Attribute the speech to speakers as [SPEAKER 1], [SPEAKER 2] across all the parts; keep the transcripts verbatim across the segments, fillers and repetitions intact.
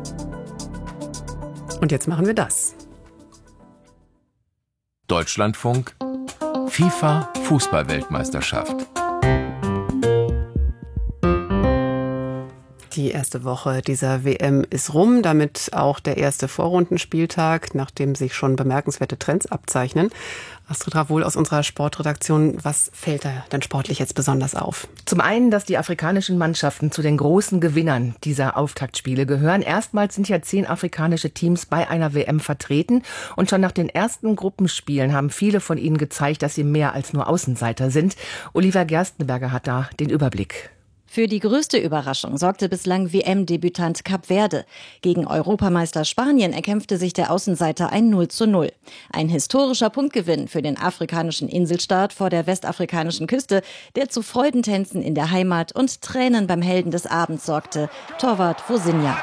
[SPEAKER 1] Und jetzt machen wir das.
[SPEAKER 2] Deutschlandfunk FIFA Fußball-Weltmeisterschaft.
[SPEAKER 1] Die erste Woche dieser W M ist rum, damit auch der erste Vorrundenspieltag, nachdem sich schon bemerkenswerte Trends abzeichnen. Astrid Ravohl aus unserer Sportredaktion, was fällt da denn sportlich jetzt besonders auf?
[SPEAKER 3] Zum einen, dass die afrikanischen Mannschaften zu den großen Gewinnern dieser Auftaktspiele gehören. Erstmals sind ja zehn afrikanische Teams bei einer W M vertreten. Und schon nach den ersten Gruppenspielen haben viele von ihnen gezeigt, dass sie mehr als nur Außenseiter sind. Oliver Gerstenberger hat da den Überblick.
[SPEAKER 4] Für die größte Überraschung sorgte bislang W M-Debütant Kap Verde. Gegen Europameister Spanien erkämpfte sich der Außenseiter ein null zu null. Ein historischer Punktgewinn für den afrikanischen Inselstaat vor der westafrikanischen Küste, der zu Freudentänzen in der Heimat und Tränen beim Helden des Abends sorgte, Torwart Vosinha.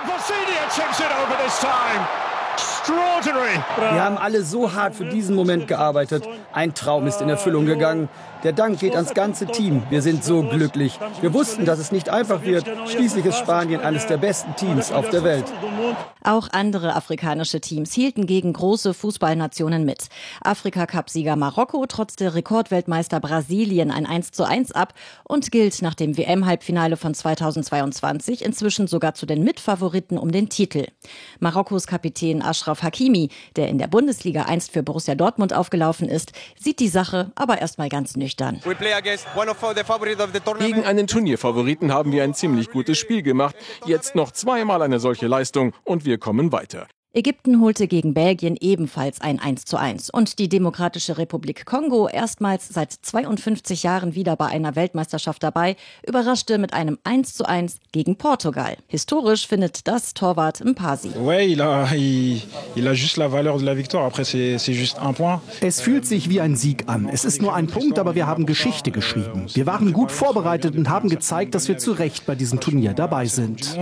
[SPEAKER 5] Wir haben alle so hart für diesen Moment gearbeitet. Ein Traum ist in Erfüllung gegangen. Der Dank geht ans ganze Team. Wir sind so glücklich. Wir wussten, dass es nicht einfach wird. Schließlich ist Spanien eines der besten Teams auf der Welt.
[SPEAKER 4] Auch andere afrikanische Teams hielten gegen große Fußballnationen mit. Afrika-Cup-Sieger Marokko trotzte Rekordweltmeister Brasilien ein eins zu eins ab und gilt nach dem W M-Halbfinale von zweitausendzweiundzwanzig inzwischen sogar zu den Mitfavoriten um den Titel. Marokkos Kapitän Achraf Hakimi, der in der Bundesliga einst für Borussia Dortmund aufgelaufen ist, sieht die Sache aber erstmal ganz nüchtern.
[SPEAKER 6] Gegen einen Turnierfavoriten haben wir ein ziemlich gutes Spiel gemacht. Jetzt noch zweimal eine solche Leistung und wir kommen weiter.
[SPEAKER 4] Ägypten holte gegen Belgien ebenfalls ein eins zu eins und die Demokratische Republik Kongo, erstmals seit zweiundfünfzig Jahren wieder bei einer Weltmeisterschaft dabei, überraschte mit einem eins zu eins gegen Portugal. Historisch findet das Torwart Mpasi.
[SPEAKER 7] Es fühlt sich wie ein Sieg an. Es ist nur ein Punkt, aber wir haben Geschichte geschrieben. Wir waren gut vorbereitet und haben gezeigt, dass wir zu Recht bei diesem Turnier dabei sind.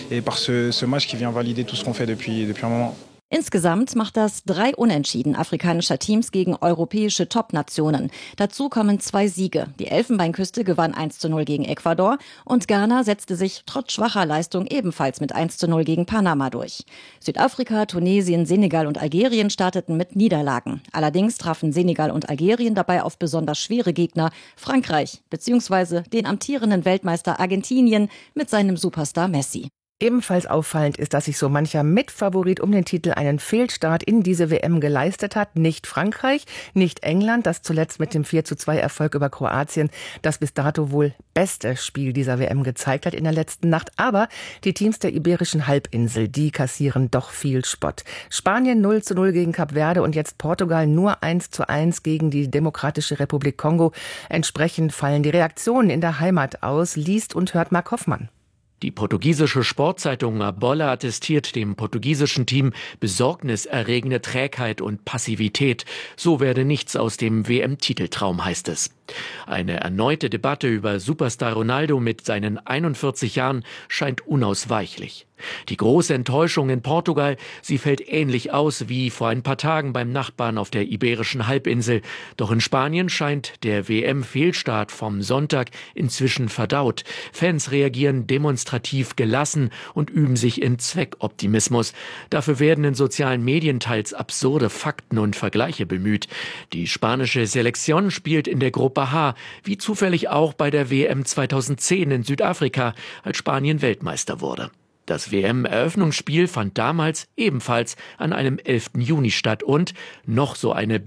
[SPEAKER 4] Insgesamt macht das drei Unentschieden afrikanischer Teams gegen europäische Top-Nationen. Dazu kommen zwei Siege. Die Elfenbeinküste gewann eins zu null gegen Ecuador und Ghana setzte sich trotz schwacher Leistung ebenfalls mit eins zu null gegen Panama durch. Südafrika, Tunesien, Senegal und Algerien starteten mit Niederlagen. Allerdings trafen Senegal und Algerien dabei auf besonders schwere Gegner, Frankreich bzw. den amtierenden Weltmeister Argentinien mit seinem Superstar Messi.
[SPEAKER 3] Ebenfalls auffallend ist, dass sich so mancher Mitfavorit um den Titel einen Fehlstart in diese W M geleistet hat. Nicht Frankreich, nicht England, das zuletzt mit dem vier zu zwei Erfolg über Kroatien das bis dato wohl beste Spiel dieser W M gezeigt hat in der letzten Nacht. Aber die Teams der Iberischen Halbinsel, die kassieren doch viel Spott. Spanien null zu null gegen Kap Verde und jetzt Portugal nur eins zu eins gegen die Demokratische Republik Kongo. Entsprechend fallen die Reaktionen in der Heimat aus, liest und hört Mark Hoffmann.
[SPEAKER 8] Die portugiesische Sportzeitung A Bola attestiert dem portugiesischen Team besorgniserregende Trägheit und Passivität. So werde nichts aus dem W M-Titeltraum, heißt es. Eine erneute Debatte über Superstar Ronaldo mit seinen einundvierzig Jahren scheint unausweichlich. Die große Enttäuschung in Portugal, sie fällt ähnlich aus wie vor ein paar Tagen beim Nachbarn auf der Iberischen Halbinsel. Doch in Spanien scheint der W M-Fehlstart vom Sonntag inzwischen verdaut. Fans reagieren demonstrativ gelassen und üben sich in Zweckoptimismus. Dafür werden in sozialen Medien teils absurde Fakten und Vergleiche bemüht. Die spanische Selektion spielt in der Gruppe H, wie zufällig auch bei der W M zweitausendzehn in Südafrika, als Spanien Weltmeister wurde. Das W M-Eröffnungsspiel fand damals ebenfalls an einem elften Juni statt und noch so eine